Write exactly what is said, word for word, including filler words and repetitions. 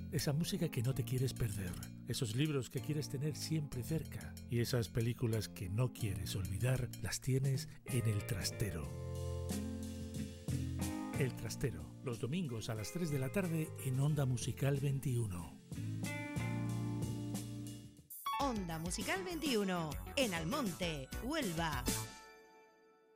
esa música que no te quieres perder, esos libros que quieres tener siempre cerca y esas películas que no quieres olvidar, las tienes en El Trastero. El Trastero, los domingos a las tres de la tarde en Onda Musical veintiuno. Onda Musical veintiuno, en Almonte, Huelva.